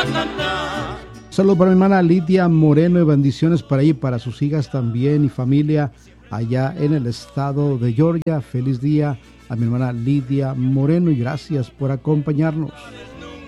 Saludos para mi hermana Lidia Moreno y bendiciones para ella y para sus hijas también y familia allá en el estado de Georgia. Feliz día a mi hermana Lidia Moreno y gracias por acompañarnos.